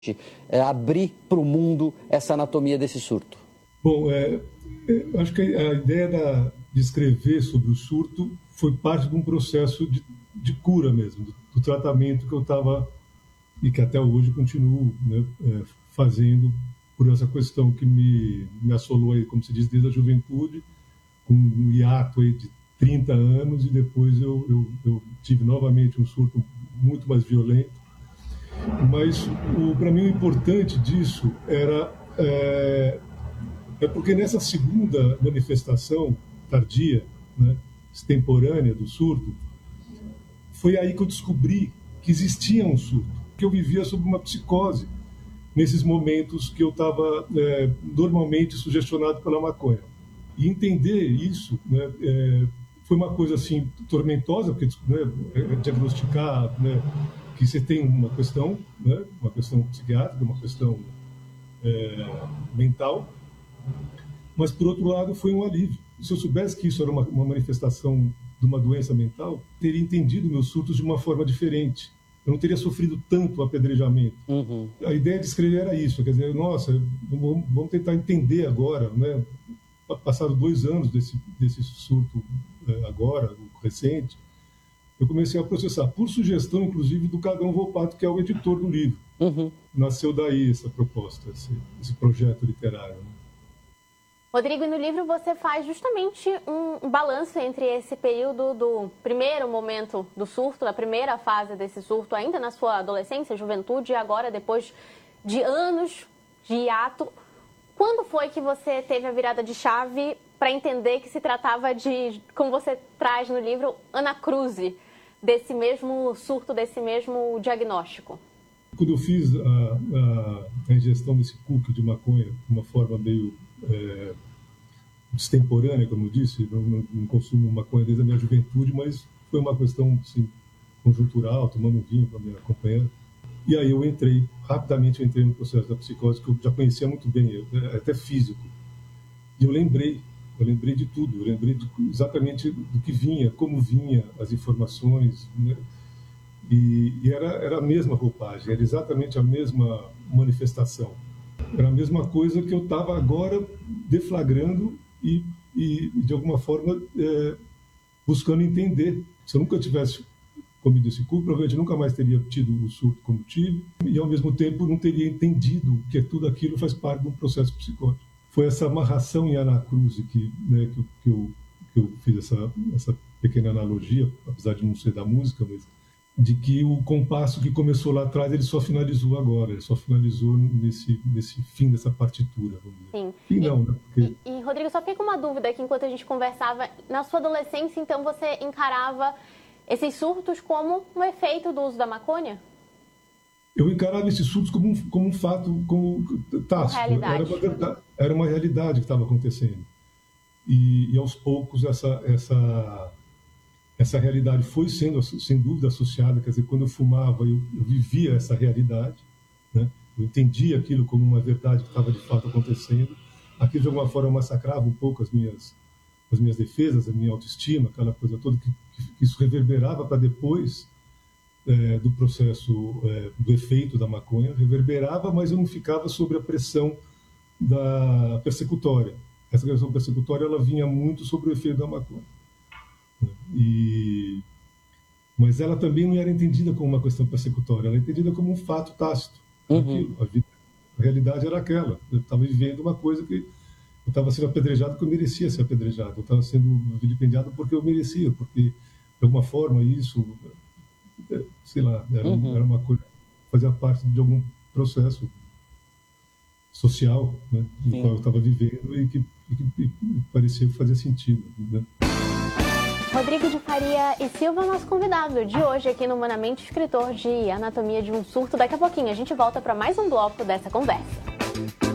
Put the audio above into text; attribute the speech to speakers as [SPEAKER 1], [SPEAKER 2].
[SPEAKER 1] abrir para o mundo essa anatomia desse surto?
[SPEAKER 2] Bom, acho que a ideia de escrever sobre o surto foi parte de um processo de cura mesmo, do tratamento que eu estava, e que até hoje continuo, né, fazendo por essa questão que me assolou, aí, como se diz, desde a juventude, com um hiato aí de 30 anos, e depois eu tive novamente um surto muito mais violento. Mas, para mim, o importante disso é porque nessa segunda manifestação tardia, né, extemporânea do surto, foi aí que eu descobri que existia um surto, que eu vivia sob uma psicose nesses momentos que eu estava normalmente sugestionado pela maconha. E entender isso, né, foi uma coisa assim tormentosa, porque, né, diagnosticar, né, que você tem uma questão, né, uma questão psiquiátrica, uma questão mental, mas por outro lado foi um alívio. Se eu soubesse que isso era uma manifestação de uma doença mental, teria entendido meus surtos de uma forma diferente. Eu não teria sofrido tanto apedrejamento.
[SPEAKER 1] Uhum.
[SPEAKER 2] A ideia de escrever era isso, quer dizer, nossa, vamos tentar entender agora, né? Passaram 2 anos desse surto agora, recente, eu comecei a processar, por sugestão, inclusive, do Cagão Volpato, que é o editor do livro.
[SPEAKER 1] Uhum.
[SPEAKER 2] Nasceu daí essa proposta, esse projeto literário, né?
[SPEAKER 3] Rodrigo, no livro você faz justamente um balanço entre esse período do primeiro momento do surto, da primeira fase desse surto, ainda na sua adolescência, juventude, e agora depois de anos de hiato. Quando foi que você teve a virada de chave para entender que se tratava de, como você traz no livro, anacruse, desse mesmo surto, desse mesmo diagnóstico?
[SPEAKER 2] Quando eu fiz a ingestão desse cookie de maconha de uma forma meio extemporânea, como eu disse, não consumo maconha desde a minha juventude, mas foi uma questão assim, conjuntural, tomando um vinho com a minha companheira. E aí rapidamente eu entrei no processo da psicose, que eu já conhecia muito bem, até físico. E eu lembrei de tudo, eu lembrei exatamente do que vinha, como vinha as informações, né? E era a mesma roupagem, era exatamente a mesma manifestação. Era a mesma coisa que eu estava agora deflagrando e de alguma forma, buscando entender. Se eu nunca tivesse comido esse cookie, provavelmente nunca mais teria tido o surto como tive, e ao mesmo tempo não teria entendido que tudo aquilo faz parte de um processo psicótico. Foi essa amarração em anacruse que eu fiz essa pequena analogia, apesar de não ser da música, mas de que o compasso que começou lá atrás, ele só finalizou agora, ele só finalizou nesse fim dessa partitura, vamos dizer.
[SPEAKER 3] Sim.
[SPEAKER 2] E não, né? Porque...
[SPEAKER 3] E, Rodrigo, só fiquei com uma dúvida aqui enquanto a gente conversava. Na sua adolescência, então, você encarava esses surtos como um efeito do uso da maconha?
[SPEAKER 2] Eu encarava esses surtos como um fato, como tácito. Era uma realidade que estava acontecendo. E aos poucos essa realidade foi sendo, sem dúvida, associada. Quer dizer, quando eu fumava, eu vivia essa realidade, né? Eu entendia aquilo como uma verdade que estava de fato acontecendo. Aquilo, de alguma forma, massacrava um pouco as minhas defesas, a minha autoestima, aquela coisa toda, que isso reverberava para depois do processo, do efeito da maconha. Reverberava, mas eu não ficava sob a pressão da persecutória. Essa questão persecutória, ela vinha muito sobre o efeito da maconha. Mas ela também não era entendida como uma questão persecutória, ela era entendida como um fato tácito.
[SPEAKER 1] Uhum.
[SPEAKER 2] A realidade era aquela. Eu estava vivendo uma coisa que eu estava sendo apedrejado porque eu merecia ser apedrejado. Eu estava sendo vilipendiado porque eu merecia, porque, de alguma forma, isso, sei lá, era uma coisa que fazia parte de algum processo social, né, no qual eu estava vivendo e que parecia que fazia sentido, né?
[SPEAKER 3] Rodrigo de Faria e Silva, nosso convidado de hoje aqui no Humanamente, escritor de Anatomia de um Surto. Daqui a pouquinho a gente volta para mais um bloco dessa conversa.